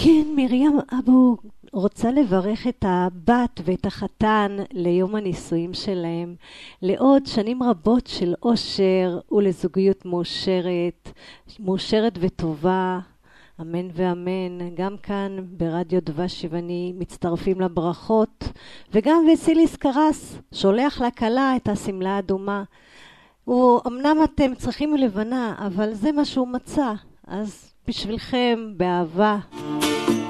כן, מרים אבו רוצה לברך את הבת ואת החתן ליום הנישואים שלהם, לעוד שנים רבות של אושר ולזוגיות מאושרת וטובה. אמן ואמן. גם כאן ברדיו דבש יווני מצטרפים לברכות, וגם וסיליס קרס שולח לכלה את הסמלה האדומה. אמנם אתם צריכים לבנה, אבל זה מה שהוא מצא, אז בשבילכם באהבה.